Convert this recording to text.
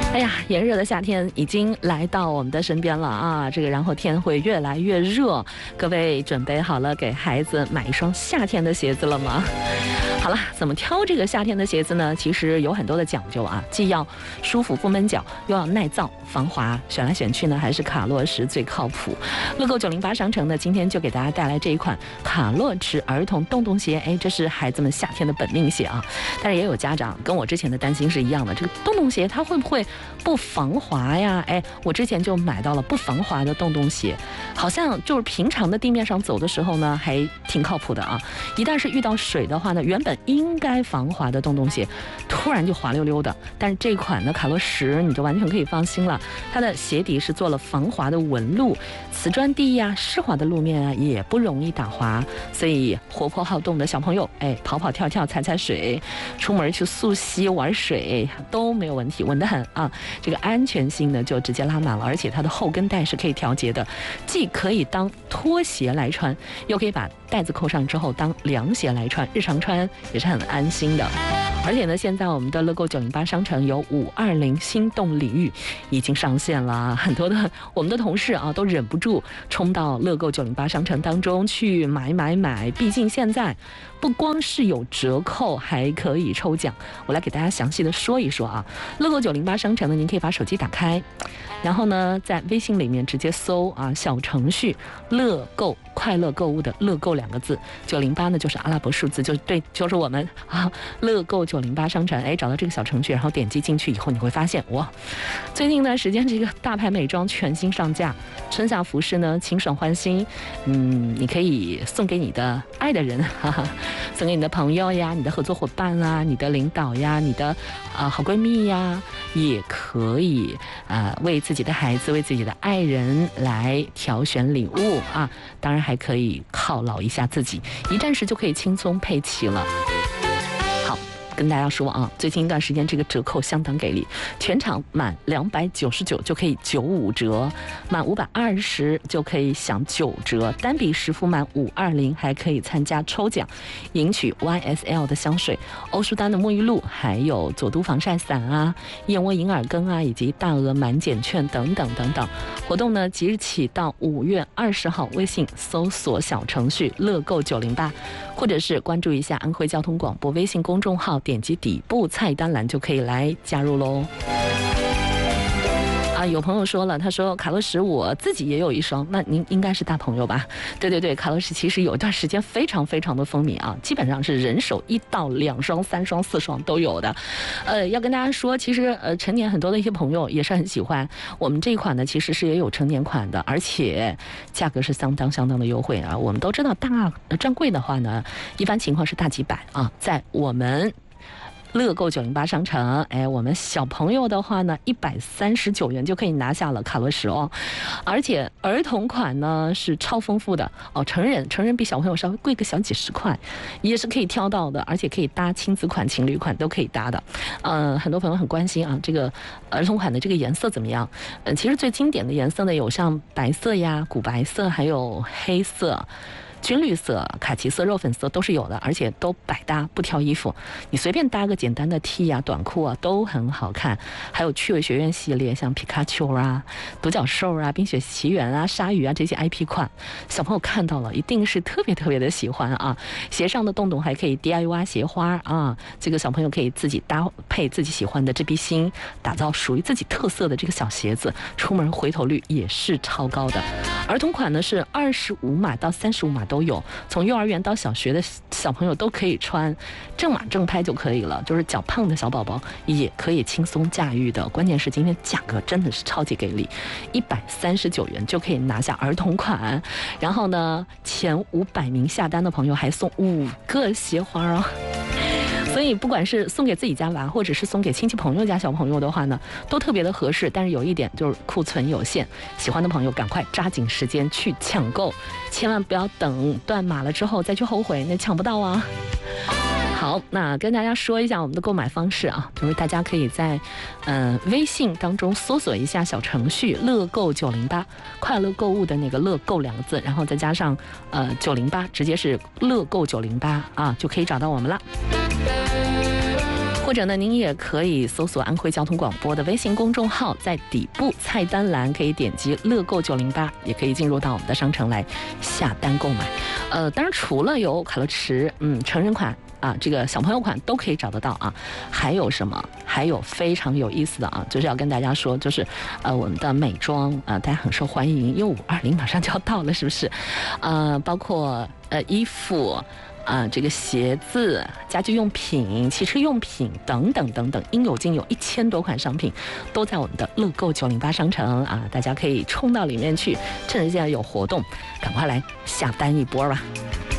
哎呀，炎热的夏天已经来到我们的身边了啊！然后天会越来越热，各位准备好了给孩子买一双夏天的鞋子了吗？好了，怎么挑这个夏天的鞋子呢？其实有很多的讲究啊，既要舒服不闷脚，又要耐造防滑。选来选去呢，还是卡洛驰最靠谱。乐购908商城呢，今天就给大家带来这一款卡洛驰儿童洞洞鞋。哎，这是孩子们夏天的本命鞋啊。但是也有家长跟我之前的担心是一样的，这个洞洞鞋它会不会不防滑呀？哎，我之前就买到了不防滑的洞洞鞋，好像就是平常的地面上走的时候呢，还挺靠谱的啊。一旦是遇到水的话呢，原本应该防滑的洞洞鞋，突然就滑溜溜的。但是这款的卡洛驰你就完全可以放心了，它的鞋底是做了防滑的纹路，瓷砖地呀、湿滑的路面啊也不容易打滑，所以活泼好动的小朋友，哎，跑跑跳跳、踩踩水，出门去溯溪玩水都没有问题，稳得很啊。这个安全性呢就直接拉满了，而且它的后跟带是可以调节的，既可以当拖鞋来穿，又可以把带子扣上之后当凉鞋来穿，日常穿也是很安心的。而且呢，现在我们的乐购908商城有520心动礼遇已经上线了，很多的我们的同事啊都忍不住冲到乐购908商城当中去买，毕竟现在不光是有折扣，还可以抽奖。我来给大家详细的说一说啊。乐购908商城呢，您可以把手机打开，然后呢在微信里面直接搜啊小程序乐购，快乐购物的乐购2个字，908呢就是阿拉伯数字，就是我们啊乐购908商城。哎，找到这个小程序，然后点击进去以后，你会发现哇，最近一段时间这个大牌美妆全新上架，春夏服饰呢清爽欢新，你可以送给你的爱的人，哈哈，送给你的朋友呀、你的合作伙伴啊、你的领导呀、你的好闺蜜呀，也可以为自己的孩子、为自己的爱人来挑选礼物啊，当然还可以犒劳一下自己，一站式就可以轻松配齐了。跟大家说啊，最近一段时间这个折扣相当给力，全场满299就可以95折，满520就可以享9折，单笔实付满520还可以参加抽奖，赢取 YSL 的香水、欧舒丹的沐浴露，还有佐都防晒伞啊、燕窝银耳羹啊，以及大额满减券等等等等。活动呢即日起到5月20号，微信搜索小程序乐购908，或者是关注一下安徽交通广播微信公众号，点击底部菜单栏就可以来加入喽。有朋友说了，他说卡洛驰我自己也有一双，那您应该是大朋友吧？对，卡洛驰其实有一段时间非常非常的风靡啊，基本上是人手1到2双、3双、4双都有的。要跟大家说，其实成年很多的一些朋友也是很喜欢我们这一款呢，其实是也有成年款的，而且价格是相当的优惠啊。我们都知道大专柜的话呢，一般情况是大几百啊，在我们乐购908商城，哎，我们小朋友的话呢，139元就可以拿下了卡洛驰哦，而且儿童款呢是超丰富的哦，成人比小朋友稍微贵个小几十块，也是可以挑到的，而且可以搭亲子款、情侣款都可以搭的。很多朋友很关心啊，这个儿童款的这个颜色怎么样？其实最经典的颜色呢有像白色呀、古白色，还有黑色、军绿色、卡其色、肉粉色都是有的，而且都百搭不挑衣服，你随便搭个简单的 T 啊、短裤啊都很好看。还有趣味学院系列，像皮卡丘啊、独角兽啊、冰雪奇缘啊、鲨鱼啊这些 IP 款，小朋友看到了一定是特别的喜欢啊。鞋上的洞洞还可以 DIY 鞋花啊，这个小朋友可以自己搭配自己喜欢的这批芯，打造属于自己特色的这个小鞋子，出门回头率也是超高的。儿童款呢是25码到35码都有，从幼儿园到小学的小朋友都可以穿，正码正拍就可以了，就是脚胖的小宝宝也可以轻松驾驭的。关键是今天价格真的是超级给力，139元就可以拿下儿童款，然后呢前500名下单的朋友还送5个鞋花哦。所以不管是送给自己家娃，或者是送给亲戚朋友家小朋友的话呢，都特别的合适。但是有一点就是库存有限，喜欢的朋友赶快抓紧时间去抢购，千万不要等断码了之后再去后悔，那抢不到啊。好，那跟大家说一下我们的购买方式啊，就是大家可以在微信当中搜索一下小程序乐购908，快乐购物的那个乐购2个字，然后再加上908，直接是乐购908啊，就可以找到我们了。 或者呢，您也可以搜索安徽交通广播的微信公众号，在底部菜单栏可以点击乐购908，也可以进入到我们的商城来下单购买。当然除了有卡乐驰，成人款啊，这个小朋友款都可以找得到啊。还有什么？还有非常有意思的啊，就是要跟大家说，就是我们的美妆啊，大家很受欢迎，因为520马上就要到了，是不是？包括衣服。这个鞋子、家居用品、汽车用品等等等等，应有尽有，1000多款商品都在我们的乐购908商城啊！大家可以冲到里面去，趁着现在有活动，赶快来下单一波吧。